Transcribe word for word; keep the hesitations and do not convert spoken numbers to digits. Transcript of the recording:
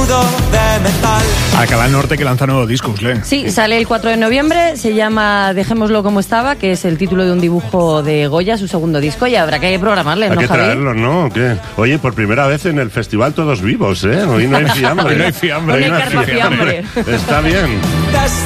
escudo de metal. Alcalá Norte, que lanza nuevo disco, Uslen. Sí, sale el cuatro de noviembre, se llama Dejémoslo como estaba, que es el título de un dibujo de Goya, su segundo disco, y habrá que programarle, Hay ¿no, que Javi? traerlo, ¿no? ¿O qué? Oye, por primera vez en el festival todos vivos, ¿eh? Hoy no hay fiambre. Hoy no hay fiambre. Hoy no hay carpa fiambre. Está bien.